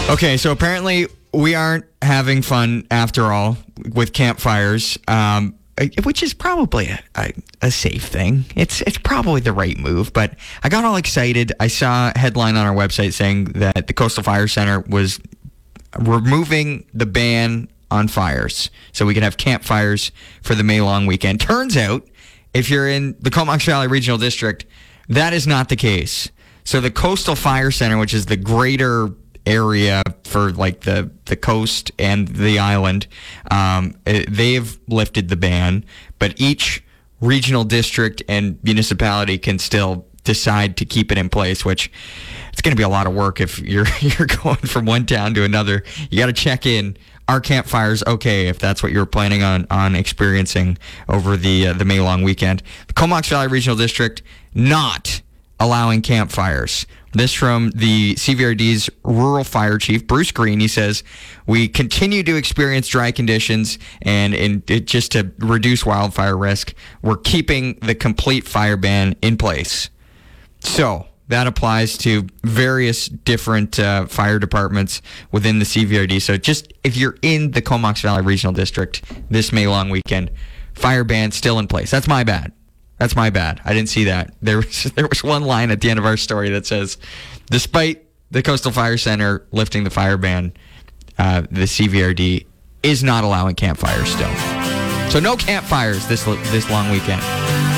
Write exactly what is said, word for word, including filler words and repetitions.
Okay, so apparently we aren't having fun after all with campfires, um, which is probably a, a, a safe thing. It's it's probably the right move, but I got all excited. I saw a headline on our website saying that the Coastal Fire Center was removing the ban on fires so we could have campfires for the May long weekend. Turns out, if you're in the Comox Valley Regional District, that is not the case. So the Coastal Fire Center, which is the greater area for like the, the coast and the island, um, they've lifted the ban, but each regional district and municipality can still decide to keep it in place, which it's going to be a lot of work if you're you're going from one town to another. You got to check in. Are campfires okay if that's what you're planning on on experiencing over the uh, the May long weekend? The Comox Valley Regional District not allowing campfires. This from the C V R D's Rural Fire Chief, Bruce Green. He says, we continue to experience dry conditions, and in, it, just to reduce wildfire risk, we're keeping the complete fire ban in place. So that applies to various different uh, fire departments within the C V R D. So just if you're in the Comox Valley Regional District this May long weekend, fire ban still in place. That's my bad. That's my bad. I didn't see that. There was there was one line at the end of our story that says, despite the Coastal Fire Center lifting the fire ban, uh, the C V R D is not allowing campfires still. So no campfires this this long weekend.